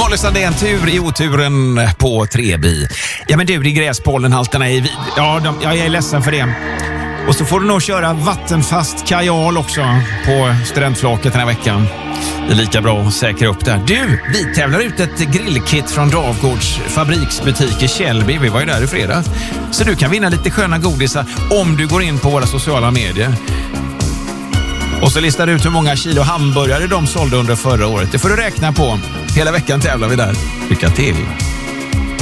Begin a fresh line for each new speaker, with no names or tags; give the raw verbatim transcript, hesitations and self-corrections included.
Molly Sandén, tur i oturen på Treby. Ja men du, det är gräspollenhalterna i vid... Ja, de, jag är ledsen för det. Och så får du nog köra vattenfast kajal också på studentflaket den här veckan. Det är lika bra att säkra upp där. Du, vi tävlar ut ett grillkit från Davgårds fabriksbutik i Källby. Vi var ju där i fredags. Så du kan vinna lite sköna godisar om du går in på våra sociala medier. Och så listar du ut hur många kilo hamburgare de sålde under förra året. Det får du räkna på. Hela veckan tävlar vi där. Lycka till!